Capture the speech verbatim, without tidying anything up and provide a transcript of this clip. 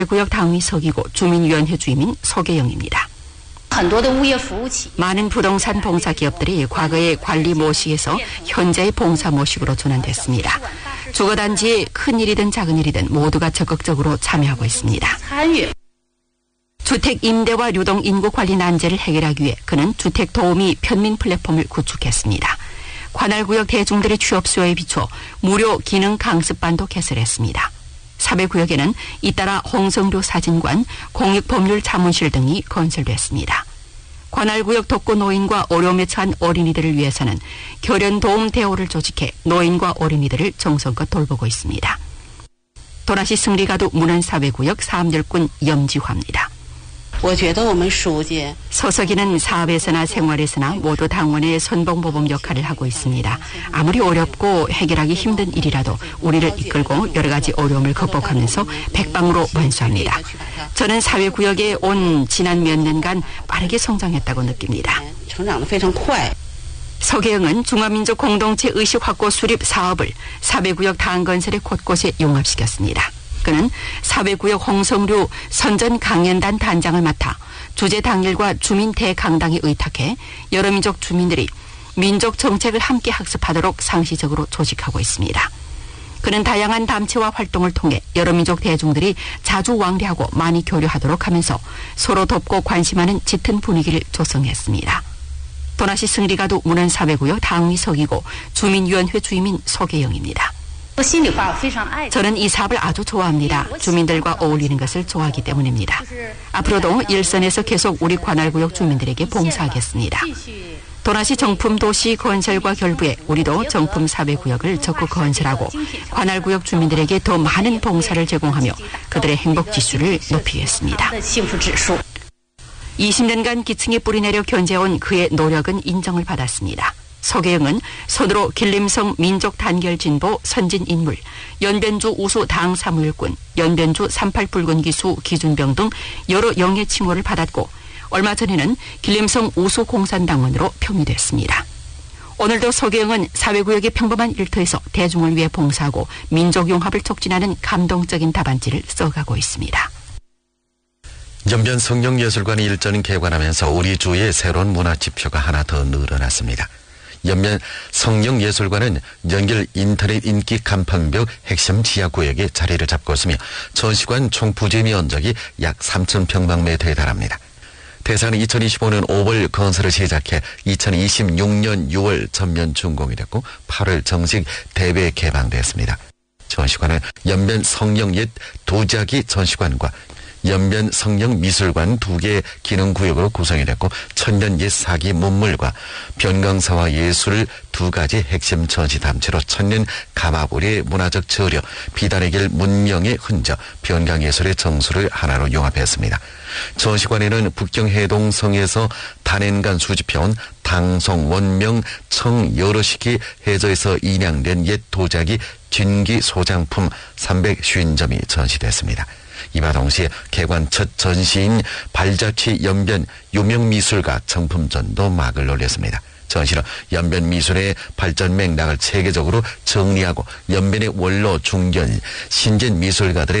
구역 당위 서기고 주민위원회 주임인 서계영입니다. 많은 부동산 봉사 기업들이 과거의 관리 모식에서 현재의 봉사 모식으로 전환됐습니다. 주거단지에 큰 일이든 작은 일이든 모두가 적극적으로 참여하고 있습니다. 주택 임대와 유동 인구 관리 난제를 해결하기 위해 그는 주택 도우미 편민 플랫폼을 구축했습니다. 관할구역 대중들의 취업 수요에 비춰 무료 기능 강습반도 개설했습니다. 사배구역에는 잇따라 홍성류 사진관, 공익법률 자문실 등이 건설됐습니다. 관할구역 독거 노인과 어려움에 처한 어린이들을 위해서는 결연도움 대호를 조직해 노인과 어린이들을 정성껏 돌보고 있습니다. 도라시 승리가도 문안사배구역 사암열군 염지화입니다. 서석이는 사업에서나 생활에서나 모두 당원의 선봉모범 역할을 하고 있습니다. 아무리 어렵고 해결하기 힘든 일이라도 우리를 이끌고 여러 가지 어려움을 극복하면서 백방으로 완수합니다. 저는 사회구역에 온 지난 몇 년간 빠르게 성장했다고 느낍니다. 서계영은 중화민족 공동체 의식 확보 수립 사업을 사배구역 당건설의 곳곳에 융합시켰습니다. 그는 사회구역 홍성류 선전 강연단 단장을 맡아 주재 당일과 주민 대강당에 의탁해 여러 민족 주민들이 민족 정책을 함께 학습하도록 상시적으로 조직하고 있습니다. 그는 다양한 단체와 활동을 통해 여러 민족 대중들이 자주 왕래하고 많이 교류하도록 하면서 서로 돕고 관심하는 짙은 분위기를 조성했습니다. 도나시 승리가도 문안사배구역 당위 서기고 주민위원회 주임인 서계영입니다. 저는 이 사업을 아주 좋아합니다. 주민들과 어울리는 것을 좋아하기 때문입니다. 앞으로도 일선에서 계속 우리 관할구역 주민들에게 봉사하겠습니다. 도나시 정품도시 건설과 결부해 우리도 정품 사배구역을 적극 건설하고 관할구역 주민들에게 더 많은 봉사를 제공하며 그들의 행복지수를 높이겠습니다. 이십 년간 기층에 뿌리내려 견제해온 그의 노력은 인정을 받았습니다. 서계영은 손으로 길림성 민족단결진보 선진인물, 연변주 우수 당사무일군, 연변주 삼팔 붉은기수 기준병 등 여러 영예 칭호를 받았고 얼마 전에는 길림성 우수 공산당원으로 표미됐습니다. 오늘도 서계영은 사회구역의 평범한 일터에서 대중을 위해 봉사하고 민족융합을 촉진하는 감동적인 답안지를 써가고 있습니다. 연변 성령예술관이 일전을 개관하면서 우리 주에 새로운 문화지표가 하나 더 늘어났습니다. 연변 성령예술관은 연길 인터넷 인기 간판벽 핵심 지하구역에 자리를 잡고 있으며 전시관 총 부지 면적이 약 삼천 평방미터에 달합니다. 대사는 이천이십오 년 오월 건설을 시작해 이천이십육 년 유월 전면 준공이 됐고 팔월 정식 대회 개방됐습니다. 전시관은 연변 성령옛 도자기 전시관과 연변 성령미술관 두 개의 기능구역으로 구성이 됐고 천년 옛 사기 문물과 변강사와 예술 두 가지 핵심 전시 담체로 천년 가마부리의 문화적 저력, 비단의 길 문명의 흔적, 변강예술의 정수를 하나로 융합했습니다. 전시관에는 북경해동성에서 단엔간 수집해온 당송, 원명, 청 여러 시기 해저에서 인양된 옛 도자기 진기 소장품 삼백오십 점이 전시됐습니다. 이와 동시에 개관 첫 전시인 발자취 연변 유명미술가 정품전도 막을 올렸습니다. 전시는 연변 미술의 발전 맥락을 체계적으로 정리하고 연변의 원로 중견 신진 미술가들의